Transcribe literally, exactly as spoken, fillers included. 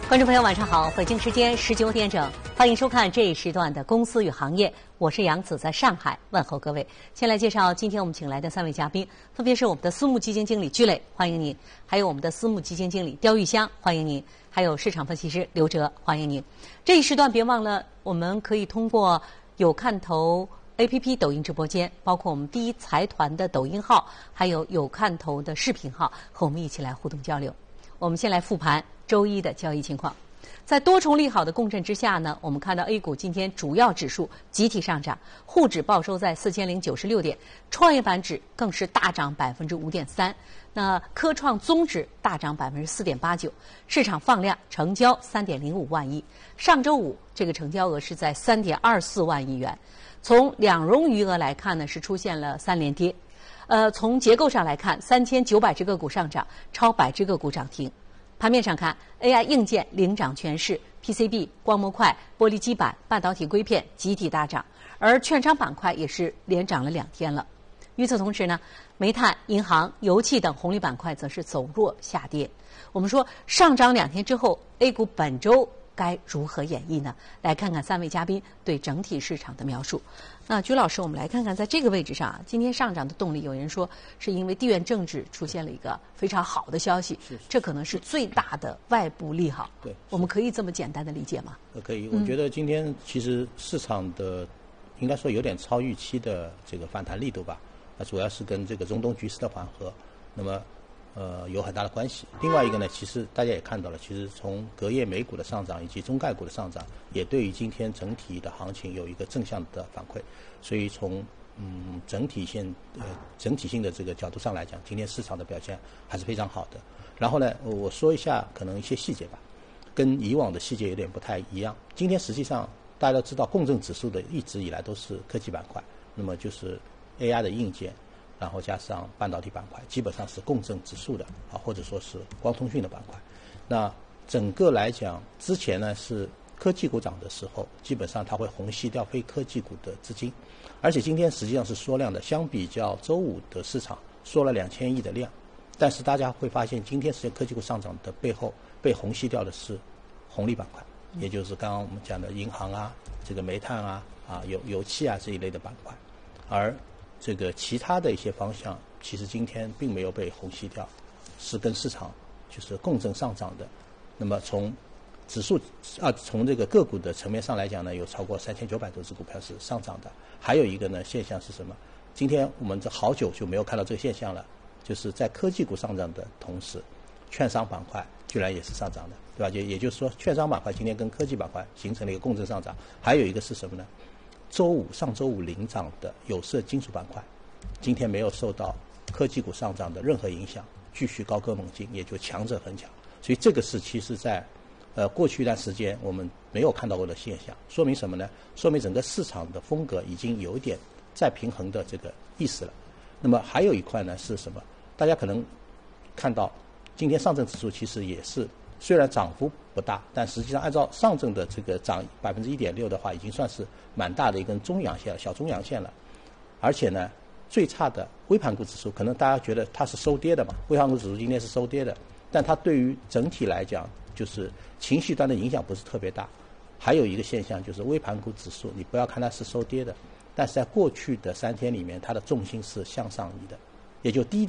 观众朋友晚上好，北京时间十九点整，欢迎收看这一时段的公司与行业，我是杨子，在上海问候各位。先来介绍今天我们请来的三位嘉宾，分别是我们的私募基金经理居磊，欢迎您；还有我们的私募基金经理刁玉香，欢迎您；还有市场分析师刘哲，欢迎您。这一时段别忘了，我们可以通过有看头A P P 抖音直播间，包括我们第一财团的抖音号，还有有看头的视频号，和我们一起来互动交流。我们先来复盘周一的交易情况。在多重利好的共振之下呢，我们看到 A 股今天主要指数集体上涨，沪指报收在四千零九十六点，创业板指更是大涨百分之五点三，那科创综指大涨百分之四点八九，市场放量成交三点零五万亿，上周五这个成交额是在三点二四万亿元。从两融余额来看呢，是出现了三连跌。呃，从结构上来看，三千九百只个股上涨，超百只个股涨停。盘面上看 ，A I 硬件领涨全市 ，P C B、光模块、玻璃基板、半导体硅片集体大涨，而券商板块也是连涨了两天了。与此同时呢，煤炭、银行、油气等红利板块则是走弱下跌。我们说上涨两天之后 ，A 股本周该如何演绎呢？来看看三位嘉宾对整体市场的描述。那居老师，我们来看看在这个位置上啊，今天上涨的动力，有人说是因为地缘政治出现了一个非常好的消息， 是是这可能是最大的外部利好。 对， 我们可以这么简单的理解吗？ 呃，可以。我觉得今天其实市场的、嗯、应该说有点超预期的这个反弹力度吧，那主要是跟这个中东局势的缓和，那么呃有很大的关系。另外一个呢，其实大家也看到了，其实从隔夜美股的上涨以及中概股的上涨，也对于今天整体的行情有一个正向的反馈。所以从嗯整体性呃整体性的这个角度上来讲，今天市场的表现还是非常好的。然后呢，我说一下可能一些细节吧，跟以往的细节有点不太一样。今天实际上大家都知道，共振指数的一直以来都是科技板块，那么就是 A I 的硬件，然后加上半导体板块，基本上是共振指数的啊，或者说是光通讯的板块。那整个来讲，之前呢是科技股涨的时候，基本上它会虹吸掉非科技股的资金，而且今天实际上是缩量的，相比较周五的市场缩了两千亿的量，但是大家会发现，今天实际上科技股上涨的背后被虹吸掉的是红利板块，也就是刚刚我们讲的银行啊、这个煤炭啊、啊油油气啊这一类的板块，而这个其他的一些方向，其实今天并没有被虹吸掉，是跟市场就是共振上涨的。那么从指数啊，从这个个股的层面上来讲呢，有超过三千九百多只股票是上涨的。还有一个呢现象是什么？今天我们这好久就没有看到这个现象了，就是在科技股上涨的同时，券商板块居然也是上涨的，对吧？也也就是说，券商板块今天跟科技板块形成了一个共振上涨。还有一个是什么呢？周五上周五领涨的有色金属板块，今天没有受到科技股上涨的任何影响，继续高歌猛进，也就强者恒强。所以这个是其实在呃，过去一段时间我们没有看到过的现象，说明什么呢？说明整个市场的风格已经有一点再平衡的这个意思了。那么还有一块呢是什么？大家可能看到，今天上证指数其实也是虽然涨幅不大，但实际上按照上证的这个涨百分之一点六的话，已经算是蛮大的一根中阳线了，小中阳线了。而且呢，最差的微盘股指数，可能大家觉得它是收跌的嘛？微盘股指数今天是收跌的，但它对于整体来讲，就是情绪端的影响不是特别大。还有一个现象就是微盘股指数，你不要看它是收跌的，但是在过去的三天里面，它的重心是向上移的，也就低